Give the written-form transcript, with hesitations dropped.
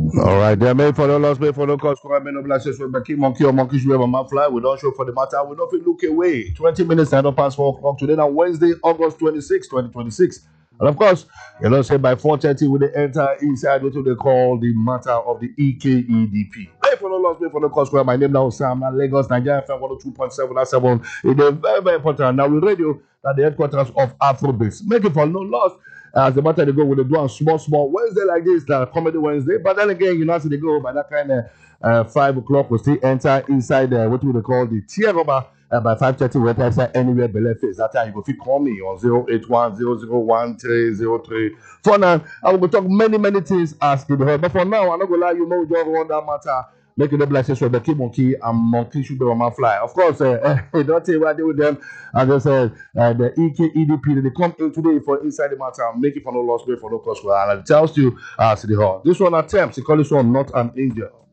All right, they're made for the lost, made for the cause. Correct, no blessings with Becky Monkey or Monkey Show, my fly. We don't show for the matter. We don't look away. 20 minutes and past 4 o'clock today, on Wednesday, August 26, 2026. And of course, you know, say by 4:30 we will enter inside what they call the matter of the EKEDP. Hey, for the lost, made for the cause. My name now is Sam, Lagos, Nigeria, FM 102.7. It is very, very important. Now we radio at the headquarters of Afrobeats. Make it for no loss. As the matter they go with the do on small Wednesday like this, comedy Wednesday. But then again, you know, as they go by that kind of 5 o'clock, we still enter inside what we call the tier rubber. By 5:30, we enter anywhere below face. That time you go fit call me on 081-001-303. For now, I will talk many things as to the head. But for now, I'm not gonna lie, you know, just run that matter. Make it a blessing so the monkey and monkey should be on my fly. Of course, don't tell what I do with them. As I said, the EKEDP, they come in today for inside the matter, make it for no loss, pay for no cost. And it tells you, City Hall. This one attempts, they call this one not an angel.